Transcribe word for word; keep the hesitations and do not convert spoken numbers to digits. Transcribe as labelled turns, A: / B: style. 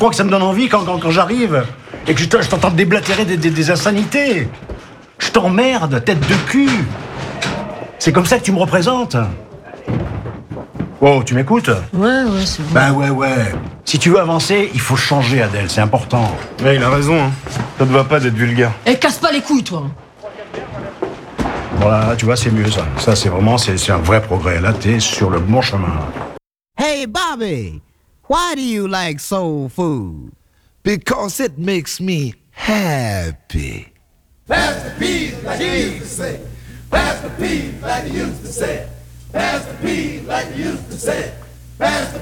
A: crois que ça me donne envie quand, quand, quand j'arrive et que je je t'entends déblatérer des, des, des insanités. Je t'emmerde, tête de cul. C'est comme ça que tu me représentes. Oh, tu m'écoutes?
B: Ouais, ouais, c'est bon.
A: Ben ouais, ouais. Si tu veux avancer, il faut changer, Adèle, c'est important.
C: Ouais, il a raison, hein. Ça te va pas d'être vulgaire.
B: Eh, casse pas les couilles, toi.
A: Voilà, tu vois, c'est mieux ça. Ça, c'est vraiment, c'est c'est un vrai progrès. Là, t'es sur le bon chemin.
D: Hey, Bobby, why do you like soul food?
E: Because it makes me happy.
F: Pass the peas like you used to say. Pass the peas like you used to say. Pass the peas like you used to say. Pass the